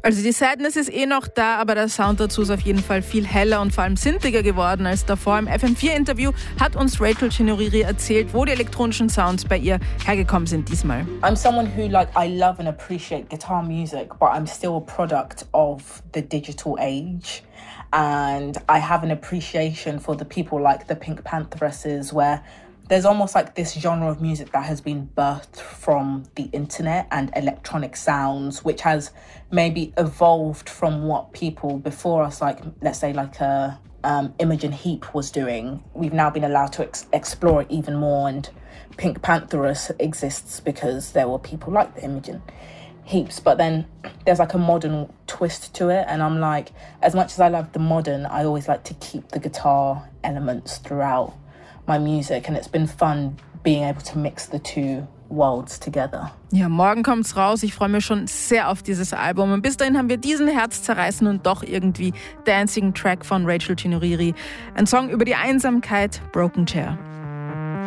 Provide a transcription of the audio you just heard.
Also die Sadness ist noch da, aber der Sound dazu ist auf jeden Fall viel heller und vor allem sintiger geworden als davor. Im FM4-Interview hat uns Rachel Chinouriri erzählt, wo die elektronischen Sounds bei ihr hergekommen sind diesmal. I'm someone who I love and appreciate guitar music, but I'm still a product of the digital age. And I have an appreciation for the people like the Pink Pantheresses, where there's almost like this genre of music that has been birthed from the internet and electronic sounds, which has maybe evolved from what people before us, let's say Imogen Heap was doing. We've now been allowed to explore it even more, and Pink Pantheress exists because there were people like the Imogen Heaps, but then there's a modern twist to it, and I'm as much as I love the modern, I always like to keep the guitar elements throughout my music, and it's been fun being able to mix the two worlds together. Ja, morgen kommt's raus. Ich freue mich schon sehr auf dieses Album. Und bis dahin haben wir diesen herzzerreißenden und doch irgendwie dancing Track von Rachel Chinouriri. Ein Song über die Einsamkeit, Broken Chair.